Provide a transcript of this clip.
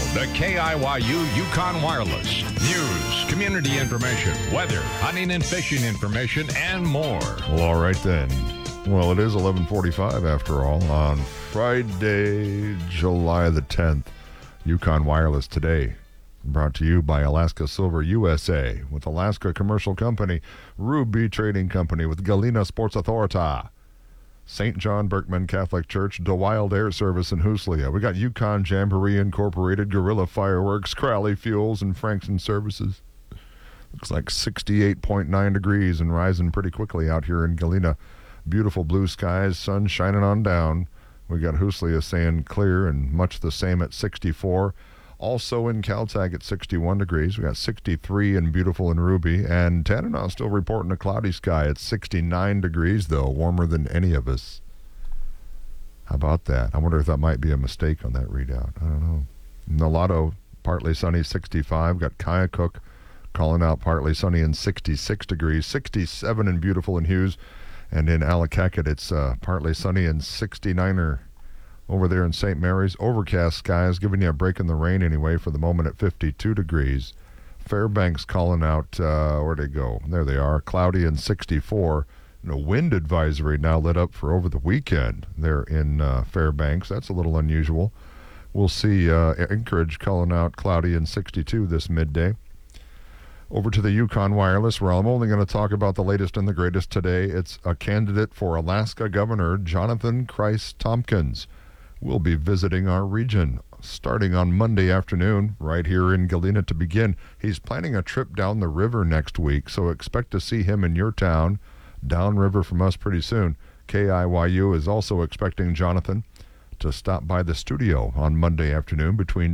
the KIYU Yukon Wireless. News, community information, weather, hunting and fishing information, and more. Well, all right then. Well, it is 11:45 after all on Friday, July the 10th. Yukon Wireless today. Brought to you by Alaska Silver USA with Alaska Commercial Company, Ruby Trading Company with Galena Sports Authority, St. John Berkman Catholic Church, DeWild Air Service in Huslia. We got Yukon Jamboree Incorporated, Guerrilla Fireworks, Crowley Fuels, and Frankson Services. Looks like 68.9 degrees and rising pretty quickly out here in Galena. Beautiful blue skies, sun shining on down. We got Huslia saying clear and much the same at 64. Also in Caltag at 61 degrees. We got 63 and beautiful in Ruby. And Tanana still reporting a cloudy sky at 69 degrees, though, warmer than any of us. How about that? I wonder if that might be a mistake on that readout. I don't know. Nulato, partly sunny, 65. Got Kayakuk calling out partly sunny and 66 degrees. 67 and beautiful in Hughes. And in Allakaket, it's partly sunny and 69er. Over there in St. Mary's, overcast skies, giving you a break in the rain anyway for the moment at 52 degrees. Fairbanks calling out, where'd they go? There they are, cloudy and 64. And a wind advisory now lit up for over the weekend there in Fairbanks. That's a little unusual. We'll see Anchorage calling out cloudy and 62 this midday. Over to the Yukon Wireless, where I'm only going to talk about the latest and the greatest today. It's a candidate for Alaska Governor, Jonathan Christ-Tompkins. Will be visiting our region starting on Monday afternoon right here in Galena to begin. He's planning a trip down the river next week, so expect to see him in your town, downriver from us pretty soon. KIYU is also expecting Jonathan to stop by the studio on Monday afternoon between